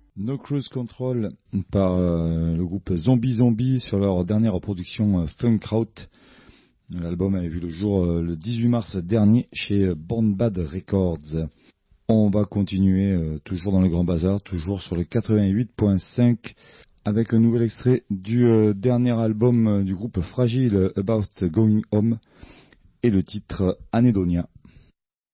No Cruise Control par le groupe Zombie Zombie sur leur dernière production Funkkraut. L'album avait vu le jour le 18 mars dernier chez Born Bad Records. On va continuer toujours dans le Grand Bazar, toujours sur le 88.5 avec un nouvel extrait du dernier album du groupe Fragile About Going Home et le titre Anedonia.